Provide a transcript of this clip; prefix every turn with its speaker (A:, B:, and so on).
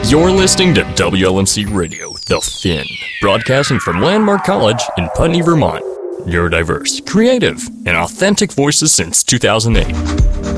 A: You're listening to WLMC Radio, The Fin, broadcasting from Landmark College in Putney, Vermont. Neurodiverse, creative, and authentic voices since 2008.